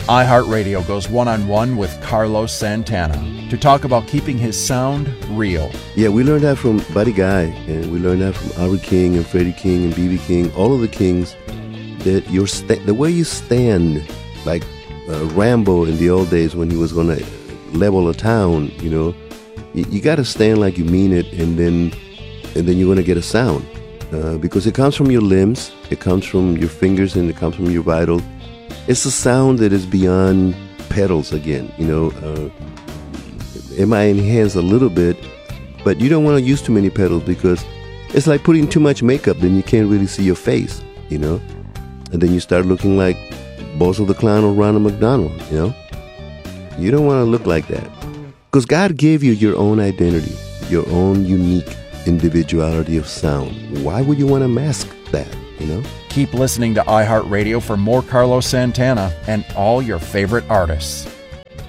iHeartRadio goes one-on-one with Carlos Santana to talk about keeping his sound real. Yeah, we learned that from Buddy Guy, and we learned that from Albert King and Freddie King and B.B. King, all of the Kings, that the way you stand, like Rambo in the old days when he was going to level a town, you know, you got to stand like you mean it, and then you're going to get a sound. Because it comes from your limbs, it comes from your fingers, and it comes from your vitals. It's a sound that is beyond pedals again, you know. It might enhance a little bit, but you don't want to use too many pedals because it's like putting too much makeup, then you can't really see your face, you know. And then you start looking like Bozo the Clown or Ronald McDonald, you know. You don't want to look like that. Because God gave you your own identity, your own unique individuality of sound. Why would you want to mask that, you know? Keep listening to iHeartRadio for more Carlos Santana and all your favorite artists.